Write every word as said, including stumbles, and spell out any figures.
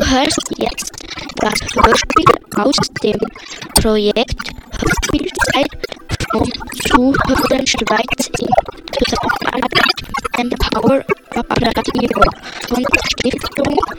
hörst jetzt das Hörspiel aus dem Projekt Hörspielzeit vom Zuhören Schweiz in Zusammenarbeit mit dem Power Up Radio von der Stiftung